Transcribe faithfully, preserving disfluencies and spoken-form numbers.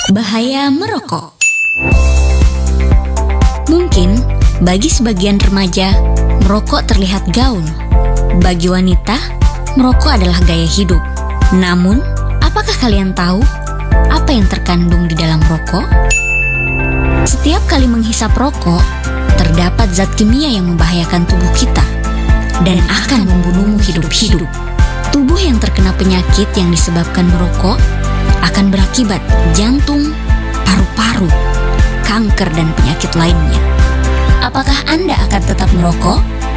Bahaya merokok. Mungkin bagi sebagian remaja, merokok terlihat gaul. Bagi wanita, merokok adalah gaya hidup. Namun, apakah kalian tahu apa yang terkandung di dalam rokok? Setiap kali menghisap rokok, terdapat zat kimia yang membahayakan tubuh kita dan akan membunuhmu hidup-hidup. Tubuh yang terkena penyakit yang disebabkan merokok akan berakibat jantung, paru-paru, kanker, dan penyakit lainnya. Apakah Anda akan tetap merokok?